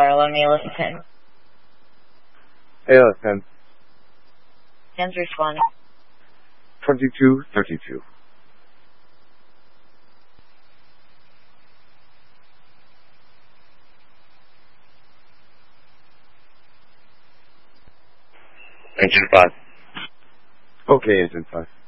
Carlo, Neil 10. ALS 10. 10's responding. 2232. Engine 5. Okay, Engine 5.